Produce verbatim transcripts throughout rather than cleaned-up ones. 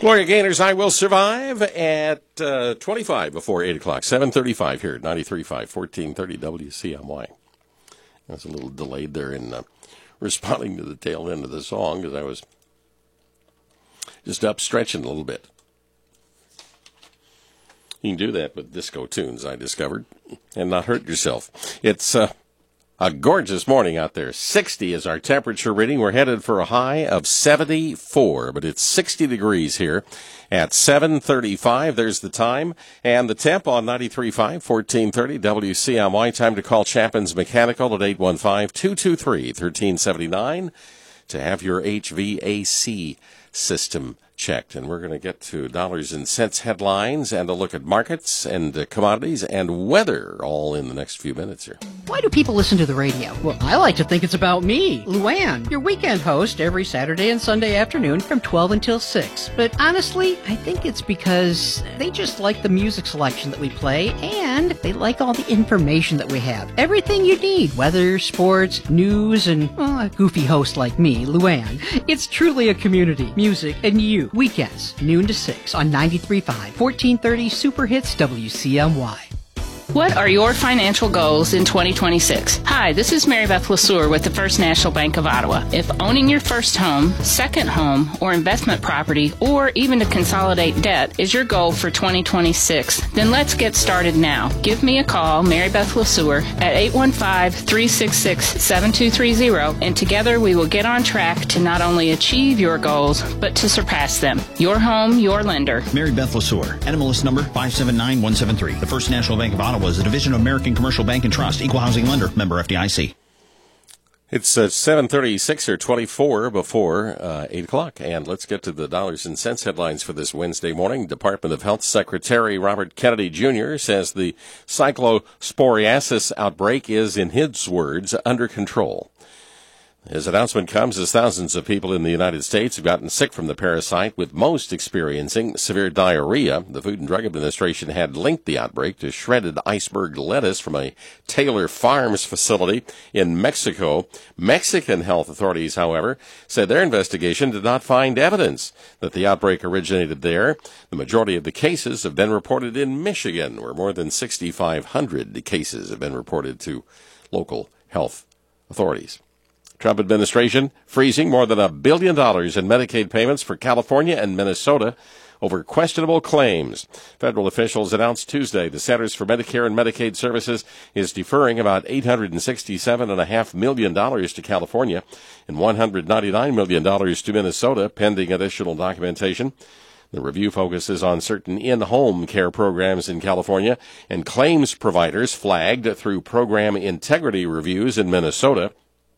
Gloria Gaynor's I Will Survive at uh, twenty-five before eight o'clock, seven thirty-five here at ninety-three point five, fourteen thirty W C M Y. I was a little delayed there in uh, responding to the tail end of the song because I was just up stretching a little bit. You can do that with disco tunes, I discovered, and not hurt yourself. It's uh, a gorgeous morning out there. sixty is our temperature reading. We're headed for a high of seventy-four, but it's sixty degrees here at seven thirty-five. There's the time and the temp on ninety-three point five, fourteen thirty W C M Y. Time to call Chapin's Mechanical at eight one five, two two three, one three seven nine to have your H V A C system checked. And we're going to get to dollars and cents headlines and a look at markets and uh, commodities and weather all in the next few minutes here. Why do people listen to the radio? Well, I like to think it's about me, Luann, your weekend host every Saturday and Sunday afternoon from twelve until six. But honestly, I think it's because they just like the music selection that we play and they like all the information that we have. Everything you need, weather, sports, news, and well, a goofy host like me, Luann. It's truly a community, music, and you. Weekends, noon to six on ninety-three point five, fourteen thirty Super Hits W C M Y. What are your financial goals in twenty twenty-six? Hi, this is Mary Beth LeSueur with the First National Bank of Ottawa. If owning your first home, second home, or investment property, or even to consolidate debt is your goal for twenty twenty-six, then let's get started now. Give me a call, Mary Beth LeSueur, at eight one five, three six six, seven two three zero, and together we will get on track to not only achieve your goals, but to surpass them. Your home, your lender. Mary Beth LeSueur, N M L S number five seven nine one seven three. The First National Bank of Ottawa is a division of American Commercial Bank and Trust, equal housing lender, member F D I C. It's uh, seven thirty-six or twenty-four before uh, eight o'clock, and let's get to the dollars and cents headlines for this Wednesday morning. Department of Health Secretary Robert Kennedy Junior says the cyclosporiasis outbreak is, in his words, under control. His announcement comes as thousands of people in the United States have gotten sick from the parasite, with most experiencing severe diarrhea. The Food and Drug Administration had linked the outbreak to shredded iceberg lettuce from a Taylor Farms facility in Mexico. Mexican health authorities, however, said their investigation did not find evidence that the outbreak originated there. The majority of the cases have been reported in Michigan, where more than sixty-five hundred cases have been reported to local health authorities. Trump administration freezing more than a billion dollars in Medicaid payments for California and Minnesota over questionable claims. Federal officials announced Tuesday the Centers for Medicare and Medicaid Services is deferring about eight hundred sixty-seven point five million dollars to California and one hundred ninety-nine million dollars to Minnesota, pending additional documentation. The review focuses on certain in-home care programs in California and claims providers flagged through program integrity reviews in Minnesota.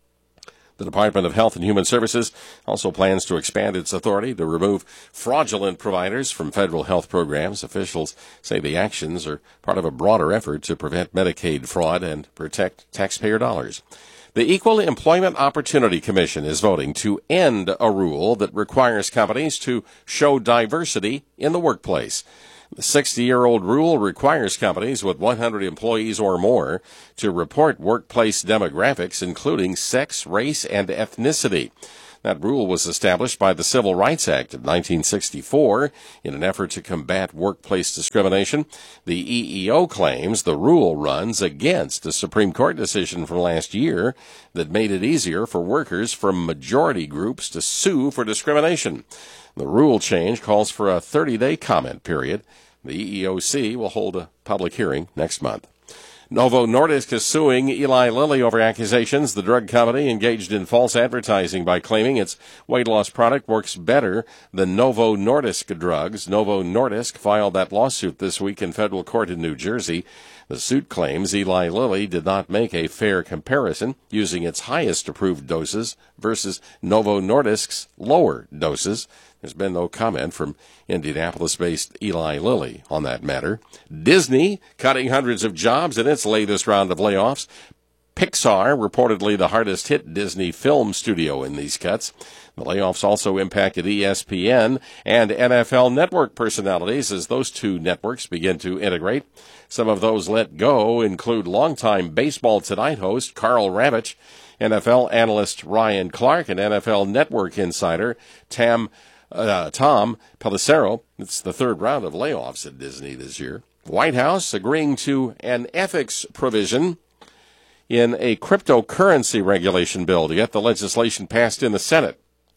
The Department of Health and Human Services also plans to expand its authority to remove fraudulent providers from federal health programs. Officials say the actions are part of a broader effort to prevent Medicaid fraud and protect taxpayer dollars. The Equal Employment Opportunity Commission is voting to end a rule that requires companies to show diversity in the workplace. The sixty-year-old rule requires companies with one hundred employees or more to report workplace demographics, including sex, race, and ethnicity. That rule was established by the Civil Rights Act of nineteen sixty-four in an effort to combat workplace discrimination. The E E O claims the rule runs against a Supreme Court decision from last year that made it easier for workers from majority groups to sue for discrimination. The rule change calls for a thirty-day comment period. The E E O C will hold a public hearing next month. Novo Nordisk is suing Eli Lilly over accusations the drug company engaged in false advertising by claiming its weight loss product works better than Novo Nordisk drugs. Novo Nordisk filed that lawsuit this week in federal court in New Jersey. The suit claims Eli Lilly did not make a fair comparison using its highest approved doses versus Novo Nordisk's lower doses. There's been no comment from Indianapolis-based Eli Lilly on that matter. Disney cutting hundreds of jobs in its latest round of layoffs. Pixar, reportedly the hardest hit Disney film studio in these cuts. The layoffs also impacted E S P N and N F L Network personalities as those two networks begin to integrate. Some of those let go include longtime Baseball Tonight host Carl Ravitch, N F L analyst Ryan Clark, and N F L Network insider Tam Uh, Tom Pelissero, it's the third round of layoffs at Disney this year. White House agreeing to an ethics provision in a cryptocurrency regulation bill to get the legislation passed in the Senate.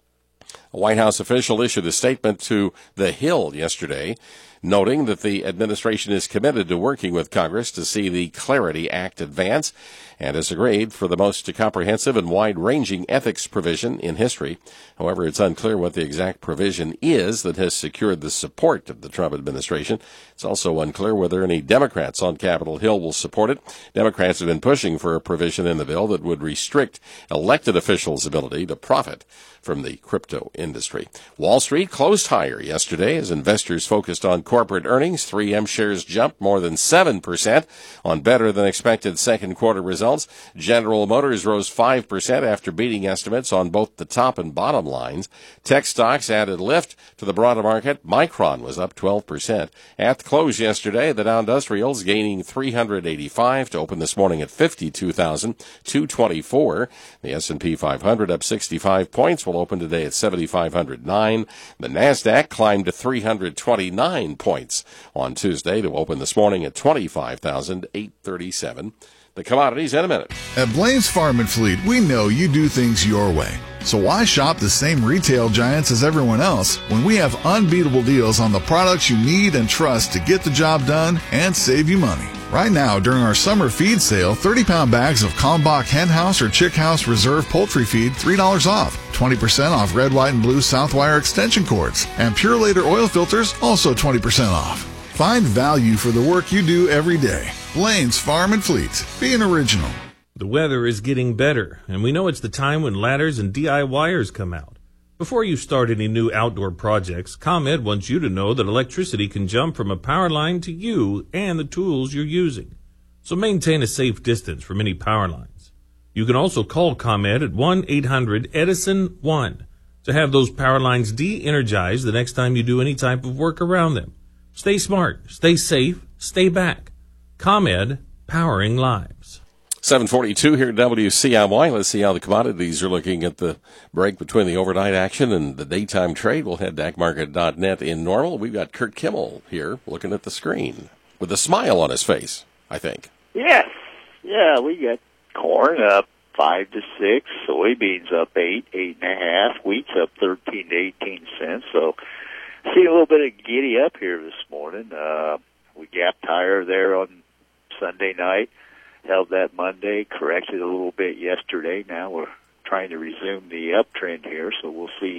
A White House official issued a statement to The Hill yesterday, noting that the administration is committed to working with Congress to see the Clarity Act advance and has agreed for the most comprehensive and wide-ranging ethics provision in history. However, it's unclear what the exact provision is that has secured the support of the Trump administration. It's also unclear whether any Democrats on Capitol Hill will support it. Democrats have been pushing for a provision in the bill that would restrict elected officials' ability to profit from the crypto industry. Wall Street closed higher yesterday as investors focused on corporate earnings. three M shares jumped more than seven percent on better-than-expected second-quarter results. General Motors rose five percent after beating estimates on both the top and bottom lines. Tech stocks added lift to the broader market. Micron was up twelve percent. At the close yesterday, the Dow Industrials gaining three hundred eighty-five to open this morning at fifty-two thousand two hundred twenty-four. The S and P five hundred up sixty-five points will open today at seven thousand five hundred nine. The Nasdaq climbed to three hundred twenty-nine points on Tuesday to open this morning at twenty-five thousand eight hundred thirty-seven. The commodities in a minute. At Blaine's Farm and Fleet, we know you do things your way. So why shop the same retail giants as everyone else when we have unbeatable deals on the products you need and trust to get the job done and save you money? Right now, during our summer feed sale, thirty-pound bags of Kalmbach Hen House or Chick House Reserve Poultry Feed, three dollars off. twenty percent off red, white, and blue Southwire extension cords. And Pure Later oil filters, also twenty percent off. Find value for the work you do every day. Blaine's Farm and Fleet. Be an original. The weather is getting better, and we know it's the time when ladders and DIYers come out. Before you start any new outdoor projects, ComEd wants you to know that electricity can jump from a power line to you and the tools you're using. So maintain a safe distance from any power lines. You can also call ComEd at one eight hundred Edison one to have those power lines de-energized the next time you do any type of work around them. Stay smart, stay safe, stay back. ComEd, powering lives. seven forty-two here at W C I Y. Let's see how the commodities are looking at the break between the overnight action and the daytime trade. We'll head to ag market dot net in normal. We've got Kurt Kimmel here looking at the screen with a smile on his face, I think. Yes. Yeah, we got corn up five to six, soybeans up eight, eight and a half, wheat's up thirteen to eighteen cents. So see a little bit of giddy up here this morning. Uh, we gapped higher there on Sunday night, held that Monday, corrected a little bit yesterday. Now we're trying to resume the uptrend here, so we'll see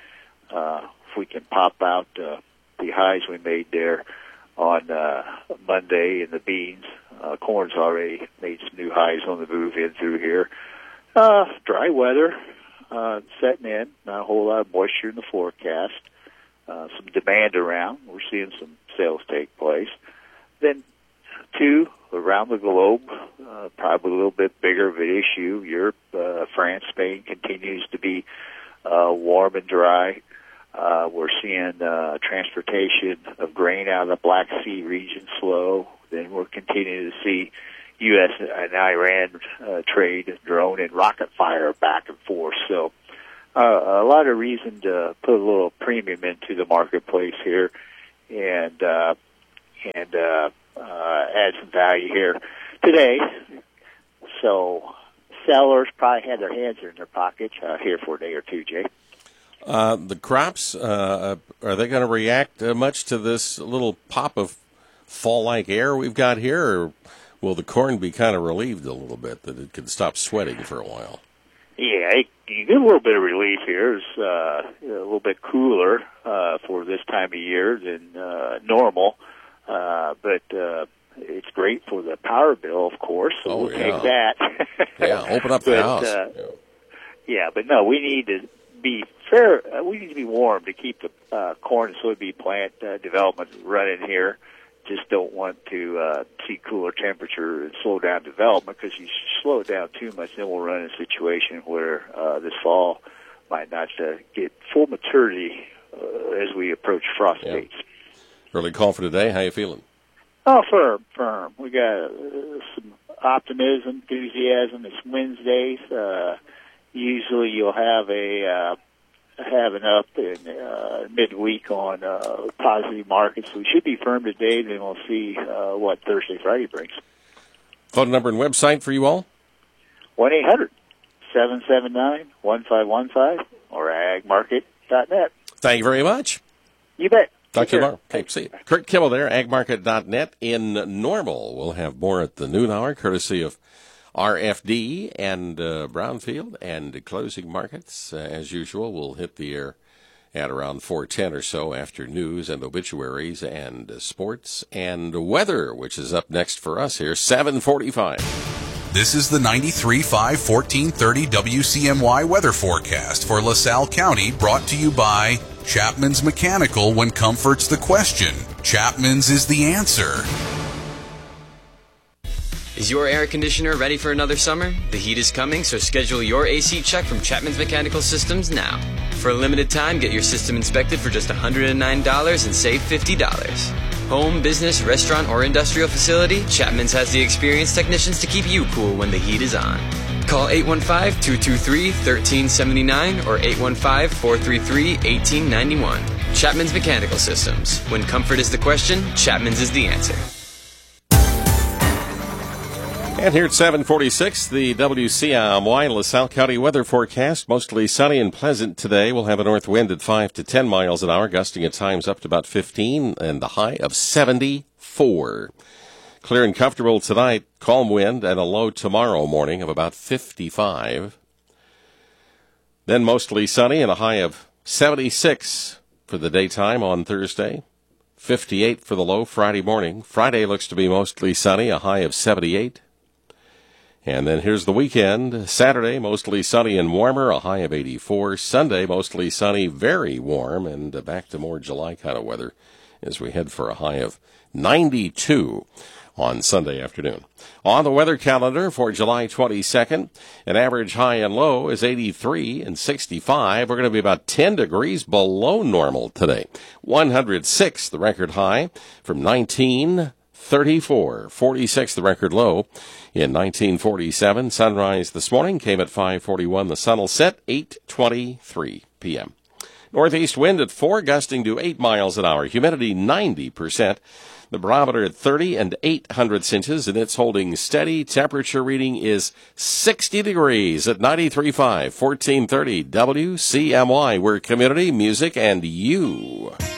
uh, if we can pop out uh, the highs we made there on uh, Monday in the beans. Uh, corn's already made some new highs on the move in through here. Uh, dry weather uh, setting in, not a whole lot of moisture in the forecast. Uh, some demand around. We're seeing some sales take place. Then, two, around the globe, uh, probably a little bit bigger of an issue. Europe, uh, France, Spain continues to be uh, warm and dry. Uh, we're seeing uh, transportation of grain out of the Black Sea region slow. Then we're continuing to see U S and Iran uh, trade drone and rocket fire back and forth. So uh, a lot of reason to put a little premium into the marketplace here and uh, and uh, uh, add some value here today. So sellers probably had their hands in their pockets uh, here for a day or two, Jay. Uh, the crops, uh, are they going to react uh, much to this little pop of fall-like air we've got here, or will the corn be kind of relieved a little bit that it can stop sweating for a while? Yeah, it, you get a little bit of relief here. It's uh, a little bit cooler uh, for this time of year than uh, normal, uh, but uh, it's great for the power bill, of course, so oh, we'll yeah. take that. Yeah, open up the but, house. Uh, yeah. yeah, but no, we need to be fair. Uh, we need to be warm to keep the uh, corn and soybean plant uh, development running here. Just don't want to uh, see cooler temperature and slow down development, because you slow it down too much, then we'll run in a situation where uh, this fall might not uh, get full maturity uh, as we approach frost Yeah. dates. Early call for today. How you feeling? Oh, firm, firm. We got uh, some optimism, enthusiasm. It's Wednesdays. Uh, usually you'll have a uh, have an up in uh, midweek on uh, positive markets. We should be firm today, then we'll see uh, what Thursday, Friday brings. Phone number and website for you all? one eight hundred seven seven nine one five one five or ag market dot net. Thank you very much. You bet. Talk to you tomorrow. Okay, see you. Kurt Kimmel there, ag market dot net in Normal. We'll have more at the noon hour, courtesy of R F D and uh, Brownfield, and closing markets. Uh, as usual, we'll hit the air at around four ten or so after news and obituaries and uh, sports and weather, which is up next for us here, seven forty-five. This is the ninety-three point five fourteen thirty W C M Y weather forecast for LaSalle County, brought to you by Chapman's Mechanical. When comfort's the question, Chapman's is the answer. Is your air conditioner ready for another summer? The heat is coming, so schedule your A C check from Chapman's Mechanical Systems now. For a limited time, get your system inspected for just one hundred nine dollars and save fifty dollars. Home, business, restaurant, or industrial facility, Chapman's has the experienced technicians to keep you cool when the heat is on. Call eight one five, two two three, one three seven nine or eight one five, four three three, one eight nine one. Chapman's Mechanical Systems. When comfort is the question, Chapman's is the answer. And here at seven forty-six, the W C M Y LaSalle County weather forecast. Mostly sunny and pleasant today. We'll have a north wind at five to ten miles an hour, gusting at times up to about fifteen, and the high of seventy-four. Clear and comfortable tonight, calm wind, and a low tomorrow morning of about fifty-five. Then mostly sunny and a high of seventy-six for the daytime on Thursday. fifty-eight for the low Friday morning. Friday looks to be mostly sunny, a high of seventy-eight. And then here's the weekend. Saturday, mostly sunny and warmer, a high of eighty-four. Sunday, mostly sunny, very warm, and back to more July kind of weather as we head for a high of ninety-two on Sunday afternoon. On the weather calendar for July twenty-second, an average high and low is eighty-three and sixty-five. We're going to be about ten degrees below normal today. one hundred six, the record high, from nineteen thirty-four. forty-six, the record low in nineteen forty-seven. Sunrise this morning came at five forty-one. The sun will set eight twenty-three p.m. Northeast wind at four, gusting to eight miles an hour. Humidity ninety percent. The barometer at thirty and eight hundredths inches, and it's holding steady. Temperature reading is sixty degrees at ninety-three point five, fourteen thirty W C M Y. We're community, music, and you.